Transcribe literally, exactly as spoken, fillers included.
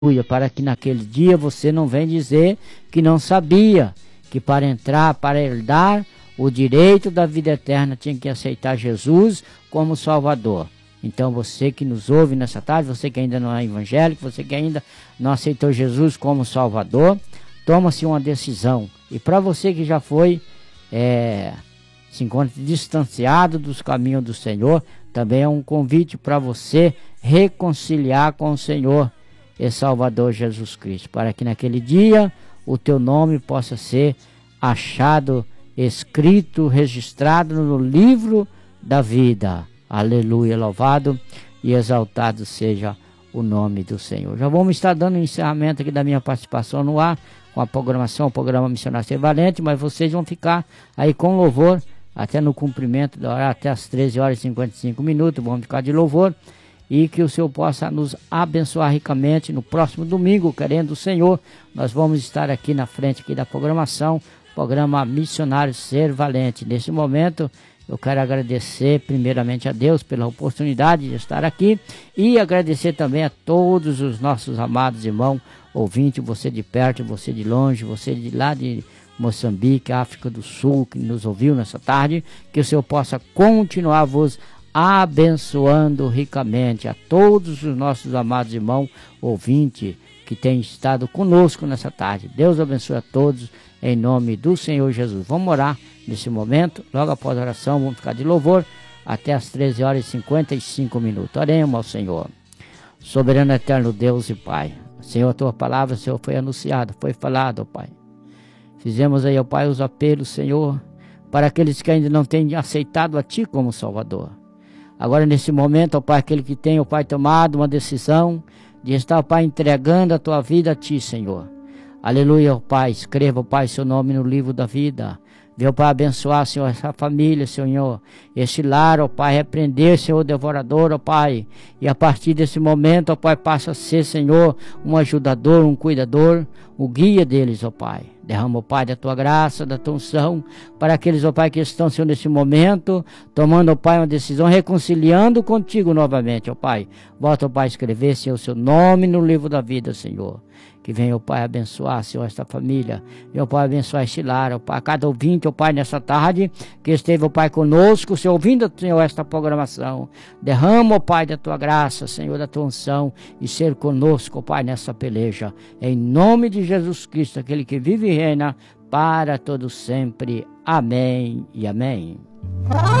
para que naquele dia você não venha dizer que não sabia, que para entrar, para herdar o direito da vida eterna, tinha que aceitar Jesus como Salvador. Então você que nos ouve nessa tarde, você que ainda não é evangélico, você que ainda não aceitou Jesus como Salvador, toma-se uma decisão. E para você que já foi, é, se encontra distanciado dos caminhos do Senhor, também é um convite para você reconciliar com o Senhor e Salvador Jesus Cristo, para que naquele dia o teu nome possa ser achado, escrito, registrado no livro da vida. Aleluia, louvado e exaltado seja o nome do Senhor. Já vamos estar dando um encerramento aqui da minha participação no ar, com a programação, o programa Missionário Ser Valente, mas vocês vão ficar aí com louvor, até no cumprimento da hora, até as treze horas e cinquenta e cinco minutos, vamos ficar de louvor, e que o Senhor possa nos abençoar ricamente no próximo domingo, querendo o Senhor. Nós vamos estar aqui na frente aqui da programação, programa Missionário Ser Valente. Nesse momento, eu quero agradecer primeiramente a Deus pela oportunidade de estar aqui e agradecer também a todos os nossos amados irmãos, ouvintes, você de perto, você de longe, você de lá de Moçambique, África do Sul, que nos ouviu nessa tarde, que o Senhor possa continuar vos abençoando ricamente a todos os nossos amados irmãos ouvintes que têm estado conosco nessa tarde. Deus abençoe a todos em nome do Senhor Jesus. Vamos orar nesse momento, logo após a oração vamos ficar de louvor até as treze horas e cinquenta e cinco minutos. Oremos ao Senhor. Soberano eterno Deus e Pai, Senhor, a tua palavra, Senhor, foi anunciada, foi falada, ó Pai. Fizemos aí, ó Pai, os apelos, Senhor, para aqueles que ainda não têm aceitado a Ti como Salvador. Agora, nesse momento, ó Pai, aquele que tem, ó Pai, tomado uma decisão de estar, ó Pai, entregando a tua vida a Ti, Senhor. Aleluia, ó Pai, escreva, ó Pai, seu nome no livro da vida. Deus, Pai, abençoar, Senhor, essa família, Senhor, esse lar, ó Pai, repreender, Senhor, devorador, ó Pai, e a partir desse momento, ó Pai, passa a ser, Senhor, um ajudador, um cuidador, o guia deles, ó Pai. Derrama, ó Pai, da tua graça, da tua unção, para aqueles, ó Pai, que estão, Senhor, nesse momento, tomando, ó Pai, uma decisão, reconciliando contigo novamente, ó Pai. Volta, ó Pai, a escrever, Senhor, o seu nome no livro da vida, Senhor. Que venha, ó Pai, abençoar, Senhor, esta família. Venha, ó Pai, abençoar este lar, ó Pai. Cada ouvinte, ó Pai, nessa tarde, que esteve, ó Pai, conosco, Senhor, ouvindo, Senhor, esta programação. Derrama, ó Pai, da tua graça, Senhor, da tua unção, e ser conosco, ó Pai, nessa peleja. Em nome de Jesus Cristo, aquele que vive e reina para todo sempre. Amém e amém.